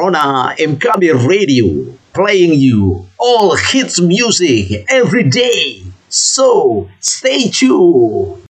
Corona MKB Radio, playing you all hits music every day. So stay tuned.